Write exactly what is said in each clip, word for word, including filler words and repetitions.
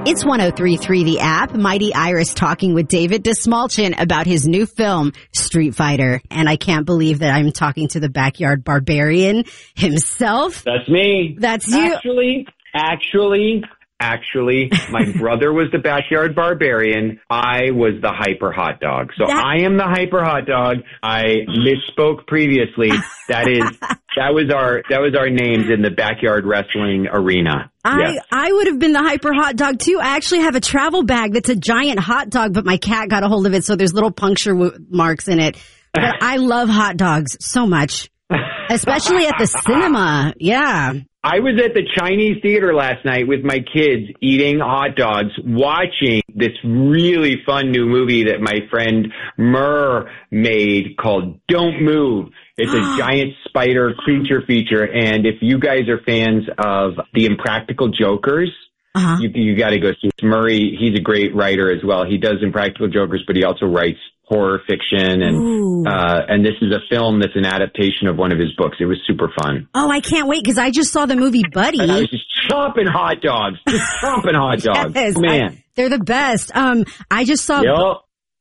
It's one oh three point three The App. Mighty Iris talking with David Dastmalchian about his new film, Street Fighter. And I can't believe that I'm talking to the backyard barbarian himself. That's me. That's you. Actually, actually, actually, my brother was the backyard barbarian. I was the hyper hot dog. So that- I am the hyper hot dog. I misspoke previously. That is, that was our, that was our names in the backyard wrestling arena. I, yes. I would have been the hyper hot dog too. I actually have a travel bag that's a giant hot dog, but my cat got a hold of it, so there's little puncture w- marks in it. But I love hot dogs so much, especially at the cinema. Yeah. I was at the Chinese theater last night with my kids eating hot dogs, watching this really fun new movie that my friend Murr made called Don't Move. It's a giant spider creature feature, and if you guys are fans of The Impractical Jokers, uh-huh. you, you got to go see it. Murray. He's a great writer as well. He does Impractical Jokers, but he also writes horror fiction, and uh, and this is a film that's an adaptation of one of his books. It was super fun. Oh, I can't wait, because I just saw the movie Buddy. And I was just chomping hot dogs, just chomping hot dogs. Yes, Man, I, they're the best. Um, I just saw. Yep.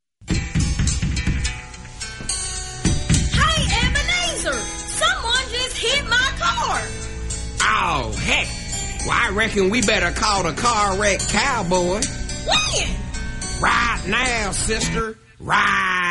Oh, heck. Well, I reckon we better call the car wreck cowboy. When? Right now, sister. Right